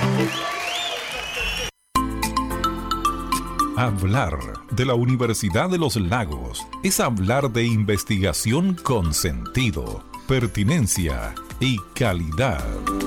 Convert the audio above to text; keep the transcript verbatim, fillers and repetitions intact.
Hablar de la Universidad de los Lagos es hablar de investigación con sentido, pertinencia y calidad.